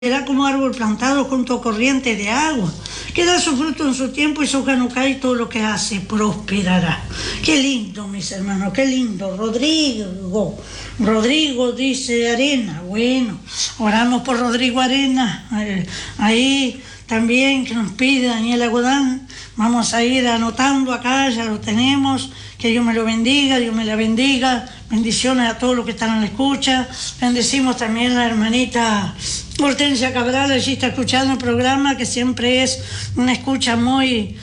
Será como árbol plantado junto a corriente de agua, que da su fruto en su tiempo y su hoja no cae, y todo lo que hace prosperará. Qué lindo, mis hermanos, qué lindo. Rodrigo dice Arena. Bueno, oramos por Rodrigo Arena. Ahí también que nos pide Daniela Godán. Vamos a ir anotando acá, ya lo tenemos. Que Dios me lo bendiga, Dios me la bendiga. Bendiciones a todos los que están en la escucha. Bendecimos también a la hermanita Hortensia Cabral, allí está escuchando el programa, que siempre es una escucha muy...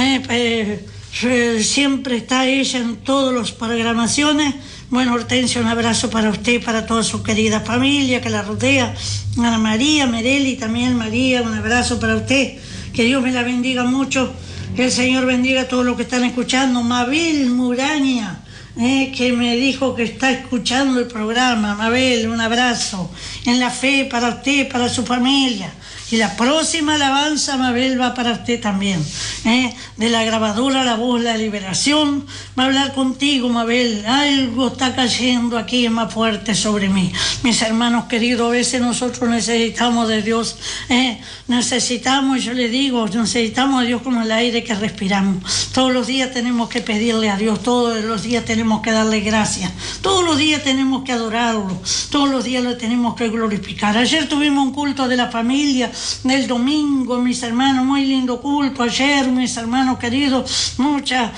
siempre está ella en todas las programaciones. Bueno, Hortensia, un abrazo para usted y para toda su querida familia que la rodea. Ana María, Mereli también, María, un abrazo para usted. Que Dios me la bendiga mucho. Que el Señor bendiga a todos los que están escuchando. Mabel Muraña, que me dijo que está escuchando el programa. Mabel, un abrazo en la fe para usted, para su familia. Y la próxima alabanza, Mabel, va para usted también. De la grabadora La Voz, La Liberación, va a hablar contigo, Mabel. Algo está cayendo aquí más fuerte sobre mí. Mis hermanos queridos, a veces nosotros necesitamos de Dios. Necesitamos, yo le digo, necesitamos a Dios como el aire que respiramos. Todos los días tenemos que pedirle a Dios, todos los días tenemos que darle gracias. Todos los días tenemos que adorarlo. Todos los días lo tenemos que glorificar. Ayer tuvimos un culto de la familia, del domingo, mis hermanos, muy lindo culto ayer, mis hermanos queridos, muchas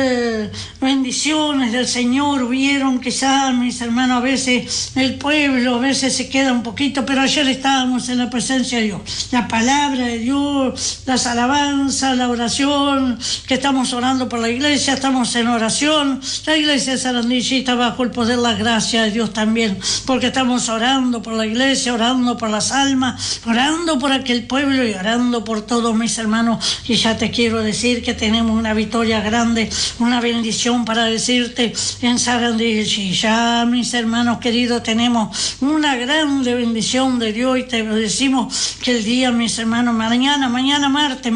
bendiciones del Señor. Vieron quizás, mis hermanos, a veces el pueblo a veces se queda un poquito, pero ayer estábamos en la presencia de Dios, la palabra de Dios, las alabanzas, la oración, que estamos orando por la iglesia, estamos en oración. La iglesia de Sarandí está bajo el poder, la gracia de Dios también, porque estamos orando por la iglesia, orando por las almas, orando por aquel pueblo y orando por todos, mis hermanos. Y ya te quiero decir que tenemos una victoria grande, una bendición para decirte en Sarandí. Ya, mis hermanos queridos, tenemos una grande bendición de Dios, y te decimos que el día, mis hermanos, mañana martes,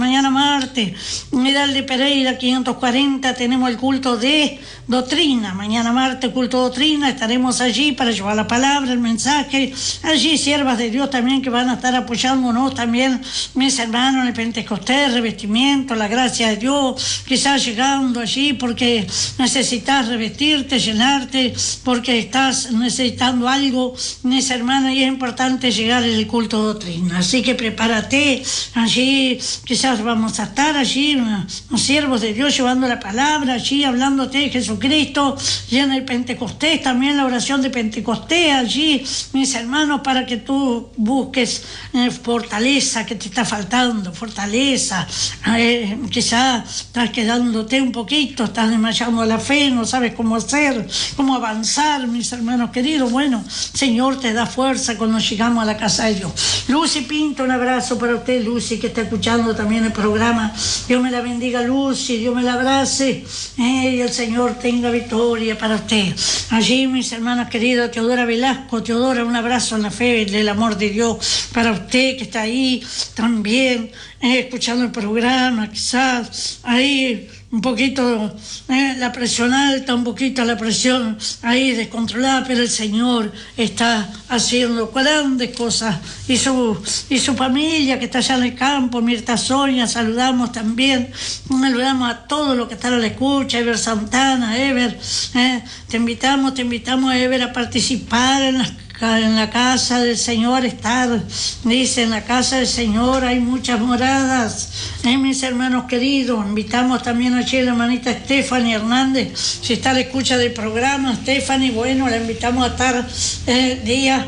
Miral de Pereira 540, tenemos el culto de doctrina. Mañana martes, culto de doctrina, estaremos allí para llevar la palabra, el mensaje. Allí siervas de Dios también que van a estar apoyándonos también, mis hermanos, en el Pentecostés, revestimiento, la gracia de Dios, quizás llegando allí porque necesitas revestirte, llenarte, porque estás necesitando algo, mis hermanos, y es importante llegar en el culto de doctrina. Así que prepárate, allí quizás vamos a estar allí, los siervos de Dios llevando la palabra, allí hablándote de Jesucristo, y en el Pentecostés también la oración de Pentecostés allí, mis hermanos, para que tú busques fortaleza que te está faltando, fortaleza. Quizás estás quedándote un poquito, estás desmayando la fe, no sabes cómo hacer, cómo avanzar, mis hermanos queridos. Bueno, Señor te da fuerza cuando llegamos a la casa de Dios. Lucy Pinto, un abrazo para usted, Lucy, que está escuchando también el programa. Dios me la bendiga, Lucy, Dios me la abrace, y el Señor tenga victoria para usted. Allí, mis hermanos queridos, Teodora Velasco. Teodora, un abrazo en la fe del amor de Dios para usted, que está ahí también escuchando el programa. Quizás ahí un poquito la presión alta, un poquito la presión ahí descontrolada, pero el Señor está haciendo grandes cosas, y su familia que está allá en el campo, Mirta Sonia, saludamos también, saludamos a todos los que están a la escucha, Ever Santana, Ever, te invitamos Ever a participar en la casa del Señor. Estar, dice, en la casa del Señor hay muchas moradas, mis hermanos queridos. Invitamos también allí a la hermanita Stephanie Hernández, si está a la escucha del programa. Stephanie, bueno, la invitamos a estar día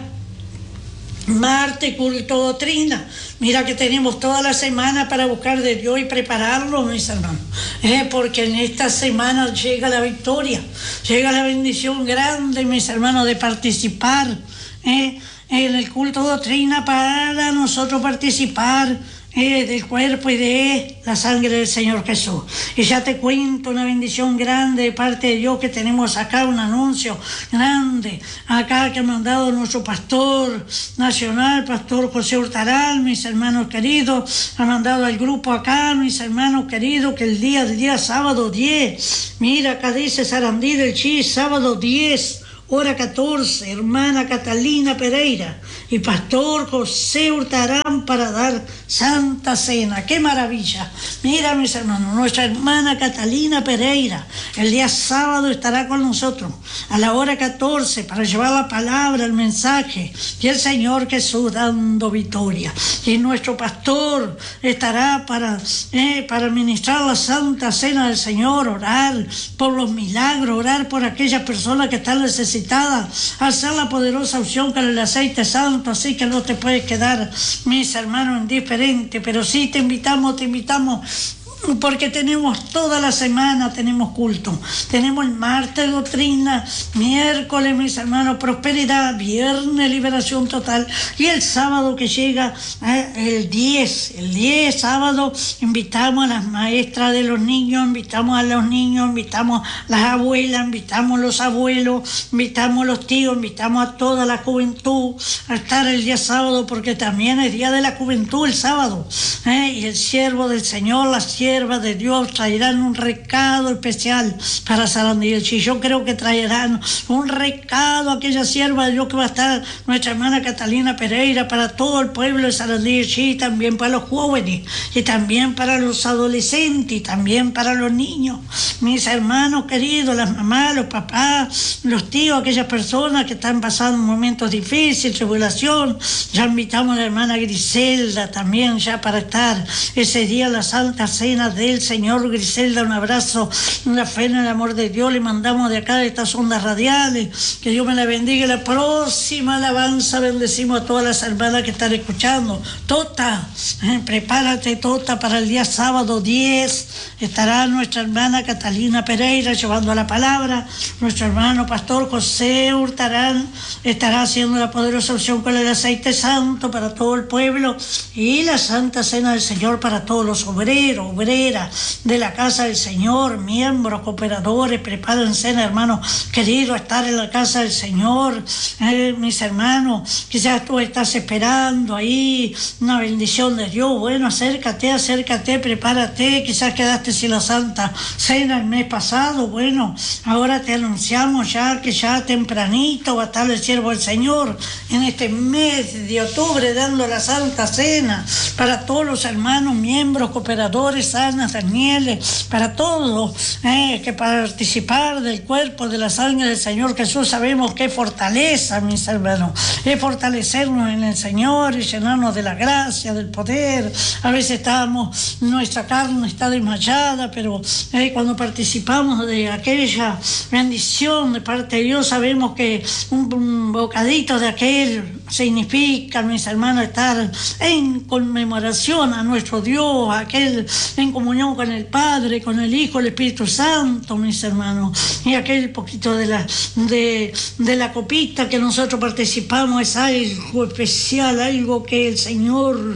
martes, culto doctrina. Mira que tenemos toda la semana para buscar de Dios y prepararlo, mis hermanos, porque en esta semana llega la victoria, llega la bendición grande, mis hermanos, de participar en el culto doctrina, para nosotros participar del cuerpo y de la sangre del Señor Jesús. Y ya te cuento una bendición grande de parte de Dios, que tenemos acá un anuncio grande acá que ha mandado nuestro pastor nacional, pastor José Hurtaral, mis hermanos queridos. Ha mandado al grupo acá, mis hermanos queridos, que el día sábado 10, mira acá dice Sarandí del Chi, sábado 10 hora 14, hermana Catalina Pereira y pastor José Hurtarán para dar Santa Cena. ¡Qué maravilla! Mira, mis hermanos, nuestra hermana Catalina Pereira el día sábado estará con nosotros a la hora 14 para llevar la palabra, el mensaje y el Señor Jesús dando victoria. Y nuestro pastor estará para ministrar la Santa Cena del Señor, orar por los milagros, orar por aquellas personas que están necesitadas, hacer la poderosa unción con el aceite santo. Así que no te puedes quedar, mis hermanos, indiferente, pero sí te invitamos, porque tenemos toda la semana, tenemos culto. Tenemos el martes doctrina, miércoles, mis hermanos, prosperidad, viernes liberación total y el sábado que llega, el 10 sábado, invitamos a las maestras de los niños, invitamos a los niños, invitamos a las abuelas, invitamos a los abuelos, invitamos a los tíos, invitamos a toda la juventud a estar el día sábado, porque también es día de la juventud el sábado, y el siervo del Señor, la sierva de Dios traerán un recado especial para Sarandí. Y yo creo que traerán un recado a aquella sierva de Dios que va a estar nuestra hermana Catalina Pereira para todo el pueblo de Sarandí, y también para los jóvenes, y también para los adolescentes, y también para los niños. Mis hermanos queridos, las mamás, los papás, los tíos, aquellas personas que están pasando momentos difíciles, tribulación, ya invitamos a la hermana Griselda también ya para estar ese día en la Santa Cena del Señor. Griselda, un abrazo, una fe en el amor de Dios le mandamos de acá, de estas ondas radiales, que Dios me la bendiga. La próxima alabanza bendecimos a todas las hermanas que están escuchando. Tota, prepárate Tota, para el día sábado 10 estará nuestra hermana Catalina Pereira llevando la palabra, nuestro hermano pastor José Hurtarán estará haciendo la poderosa unción con el aceite santo para todo el pueblo y la Santa Cena del Señor para todos los obreros, obreras de la casa del Señor, miembros, cooperadores. Prepárense, hermanos queridos, a estar en la casa del Señor. Mis hermanos, quizás tú estás esperando ahí una bendición de Dios. Bueno, acércate, prepárate. Quizás quedaste sin la Santa Cena el mes pasado. Bueno, ahora te anunciamos ya que ya tempranito va a estar el siervo del Señor en este mes de octubre dando la Santa Cena para todos los hermanos, miembros, cooperadores, Anas, Daniel, para todos que participar del cuerpo, de la sangre del Señor Jesús. Sabemos que es fortaleza, mis hermanos, es fortalecernos en el Señor y llenarnos de la gracia, del poder. A veces nuestra carne está desmayada, pero cuando participamos de aquella bendición de parte de Dios, sabemos que un bocadito de aquel significa, mis hermanos, estar en conmemoración a nuestro Dios, aquel en comunión con el Padre, con el Hijo, el Espíritu Santo, mis hermanos. Y aquel poquito de la copita que nosotros participamos es algo especial, algo que el Señor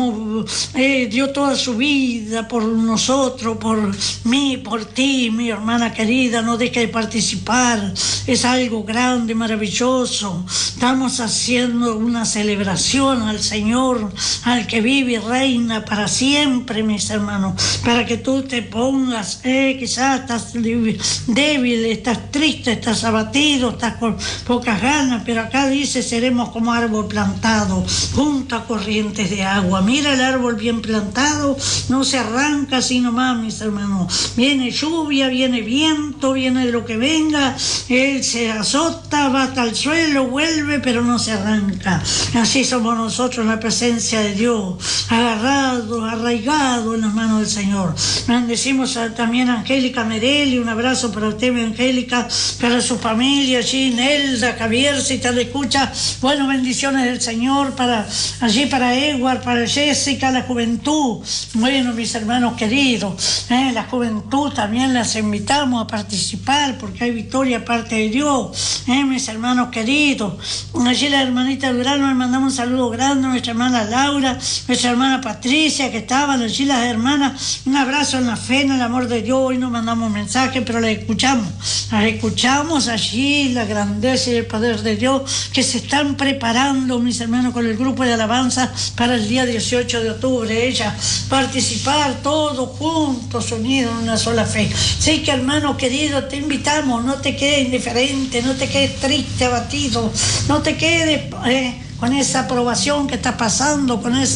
dio toda su vida por nosotros, por mí, por ti, mi hermana querida. No deje de participar, es algo grande, maravilloso. Estamos haciendo una celebración al Señor, al que vive y reina para siempre, mis hermanos, para que tú te pongas, quizás estás débil, estás triste, estás abatido, estás con pocas ganas, pero acá dice: seremos como árbol plantado junto a corrientes de agua. Mira el árbol bien plantado, no se arranca así nomás, mis hermanos. Viene lluvia, viene viento, viene de lo que venga, él se azota, va hasta el suelo, vuelve, pero no se arranca. Así somos nosotros en la presencia de Dios, agarrados, arraigados en las manos del Señor. Bendecimos también a Angélica Merelli, un abrazo para usted, mi Angélica, para su familia allí, Nelda, Javier, si te lo escucha. Bueno, bendiciones del Señor para Edward, para Jessica, la juventud. Bueno, mis hermanos queridos, la juventud también las invitamos a participar porque hay victoria aparte de Dios. Mis hermanos queridos, allí la hermana hermanita Durano, le mandamos un saludo grande, a nuestra hermana Laura, nuestra hermana Patricia, que estaban allí las hermanas. Un abrazo en la fe, en el amor de Dios. Hoy no mandamos mensajes, pero las escuchamos allí, la grandeza y el poder de Dios, que se están preparando, mis hermanos, con el grupo de alabanza para el día 18 de octubre. Ella participar todos juntos, unidos en una sola fe. Sí que, hermano querido, te invitamos, no te quedes indiferente, no te quedes triste, abatido, no te quedes con esa aprobación que está pasando, con esa